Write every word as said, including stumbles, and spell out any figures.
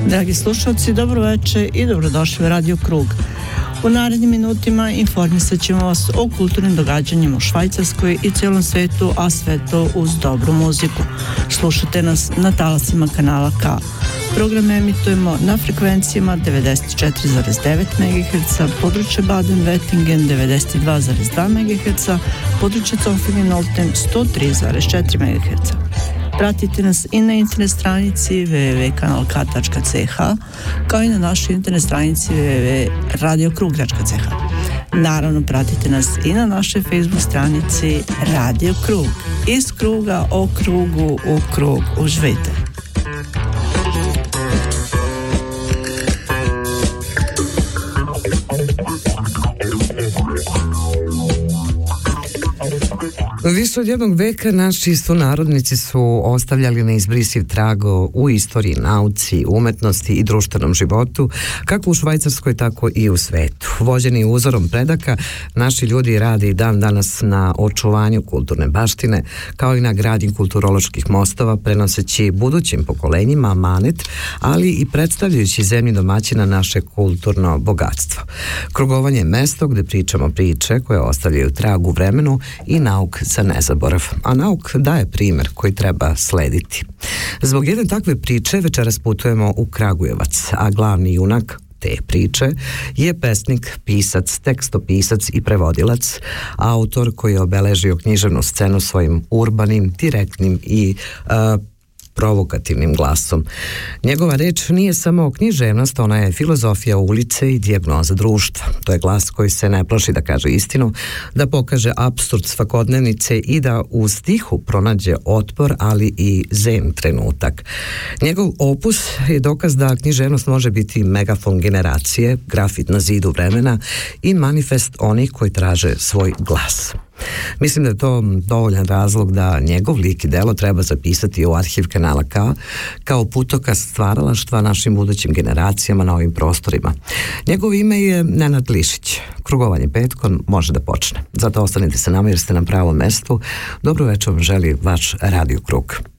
Dragi slušalci, dobro večer i dobrodošli u Radio Krug. U narednim minutima informisat ćemo vas o kulturnim događanjima u Švajcarskoj i cijelom svetu, a sve to uz dobru muziku. Slušajte nas na talasima kanala K. Program emitujemo na frekvencijama devedeset četiri zarez devet megaherca, područje Baden-Wettingen devedeset dva zarez dva megaherca, područje Zofingen-Olten sto tri zarez četiri megaherca. Pratite nas i na internet stranici w w w tačka kanal k tačka c h, kao i na našoj internet stranici w w w tačka radio krug tačka c h. Naravno, pratite nas i na našoj Facebook stranici Radio Krug. Iz kruga o krugu u krug uživajte. Više od jednog veka naši sunarodnici su ostavljali neizbrisiv trag u istoriji, nauci, umetnosti i društvenom životu, kako u Švajcarskoj, tako i u svetu. Vođeni uzorom predaka, naši ljudi rade i dan danas na očuvanju kulturne baštine, kao i na gradnji kulturoloških mostova, prenoseći budućim pokolenjima amanet, ali i predstavljajući zemlji domaćina naše kulturno bogatstvo. Krugovanje je mesto gde pričamo priče koje ostavljaju trag u vremenu i nauk za nezaborav, a nauk daje primer koji treba slediti. Zbog jedne takve priče večeras putujemo u Kragujevac, a glavni junak te priče je pesnik, pisac, tekstopisac i prevodilac, autor koji je obeležio književnu scenu svojim urbanim, direktnim i uh, provokativnim glasom. Njegova reč nije samo književnost, ona je filozofija ulice i dijagnoza društva. To je glas koji se ne plaši da kaže istinu, da pokaže apsurd svakodnevnice i da u stihu pronađe otpor, ali i zen trenutak. Njegov opus je dokaz da književnost može biti megafon generacije, grafit na zidu vremena i manifest onih koji traže svoj glas. Mislim da je to dovoljan razlog da njegov lik i delo treba zapisati u arhiv kanala K kao putokaz stvaralaštva našim budućim generacijama na ovim prostorima. Njegovo ime je Nenad Lišić. Krugovanje petkom može da počne. Zato ostanite sa nama jer ste na pravom mestu. Dobro večer vam želi vaš Radio Krug.